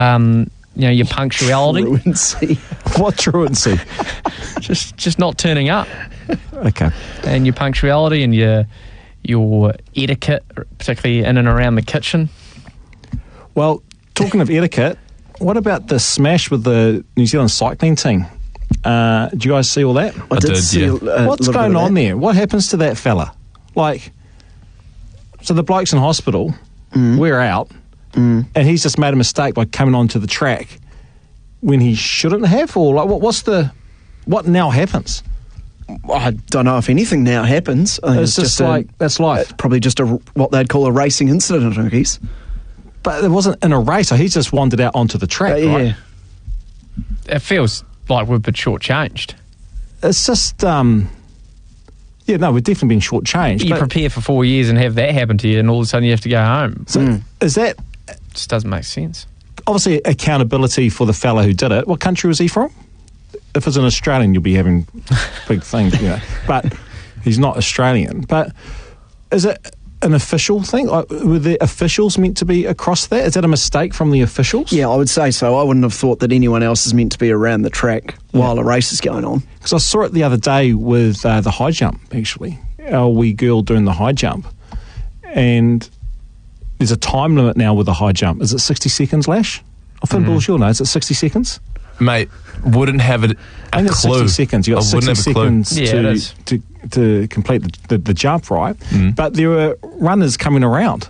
your punctuality. Truancy. What truancy? just not turning up. Okay. And your punctuality and your etiquette, particularly in and around the kitchen. Well, talking of etiquette, what about the smash with the New Zealand cycling team? Did you guys see all that? I did see What's going on there? What happens to that fella? So the bloke's in hospital, we're out, and he's just made a mistake by coming onto the track when he shouldn't have? Or what now happens? I don't know if anything now happens. I think It's just that's life. It's probably just what they'd call a racing incident, I guess. But it wasn't in a race, so he's just wandered out onto the track, right? Yeah. It feels like we've been shortchanged. It's just, we've definitely been shortchanged. You prepare for 4 years and have that happen to you, and all of a sudden you have to go home. So is that... It just doesn't make sense. Obviously, accountability for the fella who did it. What country was he from? If it's an Australian, you'll be having big things, But he's not Australian. But is it an official thing? Were the officials meant to be across that? Is that a mistake from the officials? Yeah, I would say so. I wouldn't have thought that anyone else is meant to be around the track while a race is going on. Because I saw it the other day with the high jump, actually. Our wee girl doing the high jump. And there's a time limit now with the high jump. Is it 60 seconds, Lash? I think you'll know. Is it 60 seconds? Mate, wouldn't have a I think it's clue. 60 seconds. You've got 60 seconds to complete the jump, right? But there were runners coming around.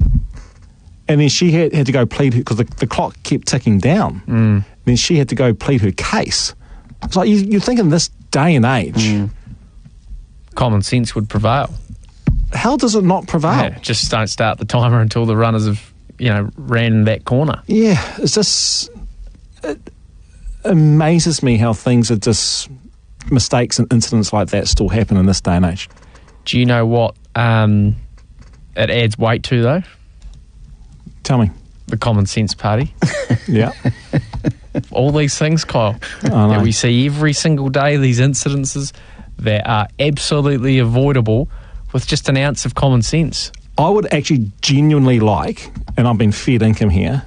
And then she had to go plead, because the clock kept ticking down. Then she had to go plead her case. It's like you're thinking this day and age. Common sense would prevail. How does it not prevail? Yeah, just don't start the timer until the runners have, ran that corner. Yeah, it's just... It amazes me how things are just... mistakes and incidents like that still happen in this day and age. Do you know what it adds weight to, though? Tell me. The Common Sense Party. Yeah. All these things, Kyle, that we see every single day, these incidences that are absolutely avoidable with just an ounce of common sense. I would actually genuinely like, and I've been fed income here,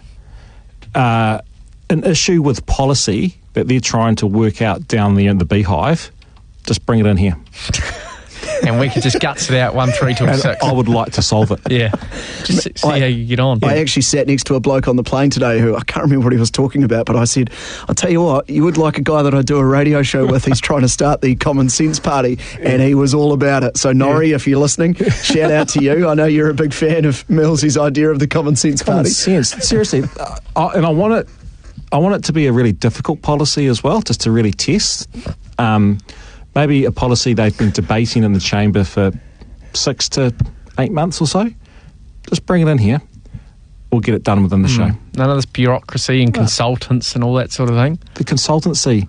an issue with policy that they're trying to work out down there in the beehive. Just bring it in here. And we could just guts it out 1, 3 till 6. I would like to solve it. Yeah. Just see how you get on. I actually sat next to a bloke on the plane today who I can't remember what he was talking about, but I said, I'll tell you what, you would like a guy that I do a radio show with. He's trying to start the Common Sense Party, and he was all about it. So, Norrie, if you're listening, shout out to you. I know you're a big fan of Millsy's idea of the Common Sense Party. Common sense. Seriously. And I want it to be a really difficult policy as well, just to really test. Maybe a policy they've been debating in the chamber for 6 to 8 months or so. Just bring it in here. We'll get it done within the show. None of this bureaucracy and consultants and all that sort of thing. The consultancy,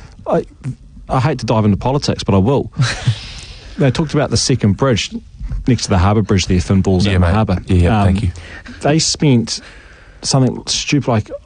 I hate to dive into politics, but I will. They talked about the second bridge next to the harbour bridge there, Finn Balls in the harbour. Yeah, thank you. They spent something stupid like